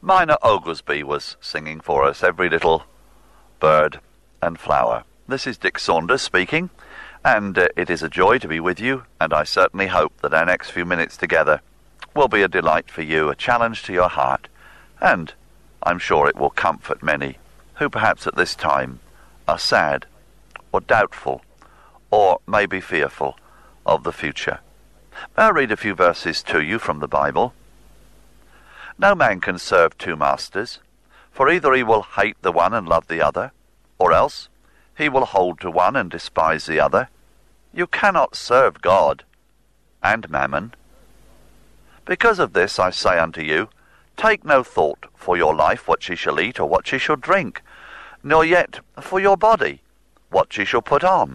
Minor Oglesby was singing for us, Every Little Bird and Flower. This is Dick Saunders speaking, and it is a joy to be with you, and I certainly hope that our next few minutes together will be a delight for you, a challenge to your heart, and I'm sure it will comfort many who perhaps at this time are sad or doubtful or maybe fearful of the future. May I read a few verses to you from the Bible? No man can serve two masters, for either he will hate the one and love the other, or else he will hold to one and despise the other. You cannot serve God and mammon. Because of this I say unto you, take no thought for your life, what ye shall eat or what ye shall drink, nor yet for your body, what ye shall put on.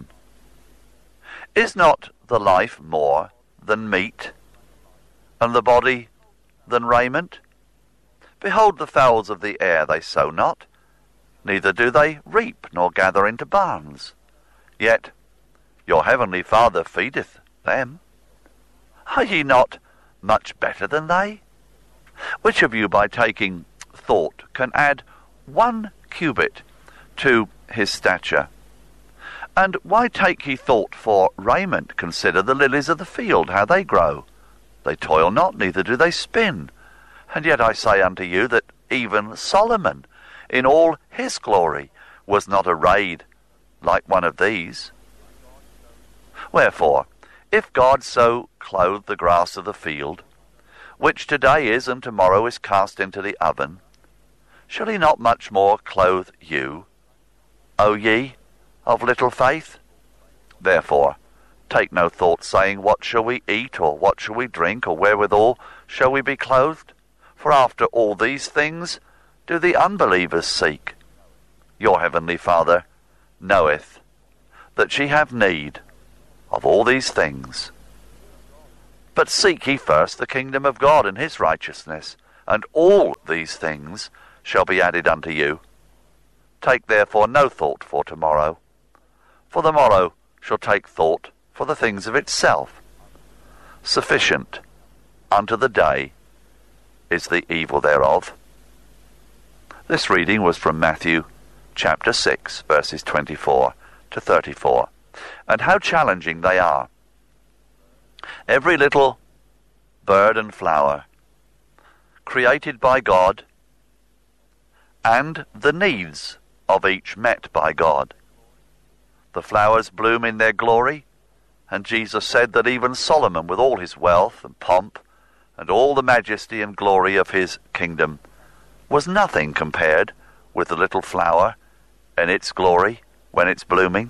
Is not the life more than meat, and the body than raiment? Behold the fowls of the air, they sow not, neither do they reap, nor gather into barns. Yet your heavenly Father feedeth them. Are ye not much better than they? Which of you by taking thought can add 1 cubit to his stature? And why take ye thought for raiment? Consider the lilies of the field, how they grow. They toil not, neither do they spin. And yet I say unto you that even Solomon, in all his glory, was not arrayed like one of these. Wherefore, if God so clothe the grass of the field, which today is and tomorrow is cast into the oven, shall he not much more clothe you, O ye of little faith? Therefore, take no thought, saying, what shall we eat, or what shall we drink, or wherewithal shall we be clothed? For after all these things do the unbelievers seek. Your heavenly Father knoweth that ye have need of all these things. But seek ye first the kingdom of God and his righteousness, and all these things shall be added unto you. Take therefore no thought for tomorrow, for the morrow shall take thought for the things of itself. Sufficient unto the day is the evil thereof. This reading was from Matthew chapter 6, verses 24 to 34. And how challenging they are. Every little bird and flower, created by God, and the needs of each met by God. The flowers bloom in their glory, and Jesus said that even Solomon, with all his wealth and pomp, and all the majesty and glory of his kingdom, was nothing compared with the little flower and its glory when it's blooming.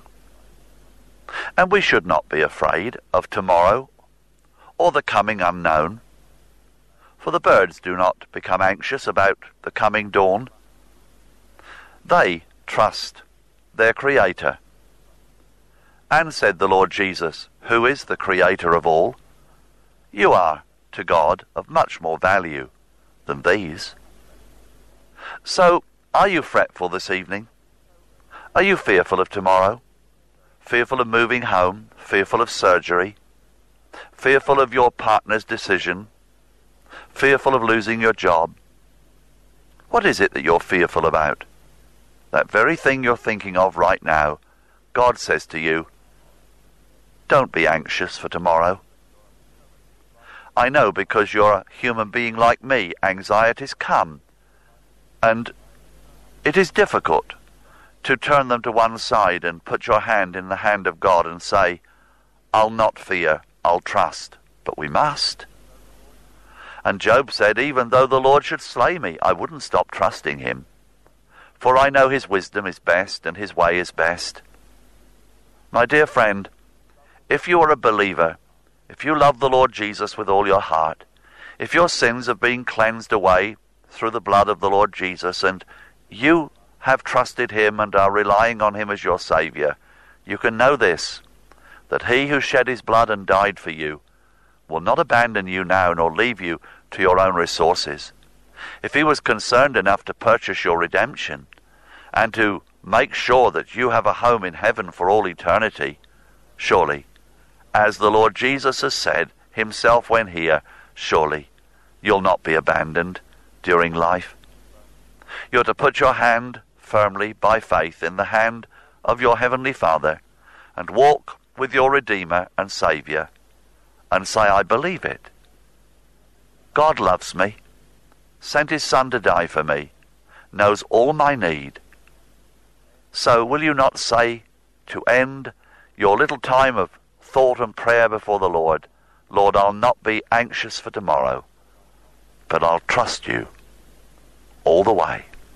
And we should not be afraid of tomorrow or the coming unknown, for the birds do not become anxious about the coming dawn. They trust their Creator. And said the Lord Jesus, who is the Creator of all, you are to God of much more value than these. So, are you fretful this evening? Are you fearful of tomorrow? Fearful of moving home? Fearful of surgery? Fearful of your partner's decision? Fearful of losing your job? What is it that you're fearful about? That very thing you're thinking of right now, God says to you, don't be anxious for tomorrow. I know, because you're a human being like me, anxieties come, and it is difficult to turn them to one side and put your hand in the hand of God and say, I'll not fear, I'll trust. But we must. And Job said, even though the Lord should slay me, I wouldn't stop trusting him. For I know his wisdom is best and his way is best. My dear friend, if you are a believer, if you love the Lord Jesus with all your heart, if your sins have been cleansed away through the blood of the Lord Jesus, and you have trusted him and are relying on him as your Saviour, you can know this, that he who shed his blood and died for you will not abandon you now nor leave you to your own resources. If he was concerned enough to purchase your redemption and to make sure that you have a home in heaven for all eternity, surely, as the Lord Jesus has said himself when here, surely you'll not be abandoned during life. You're to put your hand firmly by faith in the hand of your Heavenly Father and walk with your Redeemer and Saviour and say, I believe it. God loves me, sent his Son to die for me, knows all my need. So will you not say, to end your little time of thought and prayer before the Lord, Lord, I'll not be anxious for tomorrow, but I'll trust you all the way.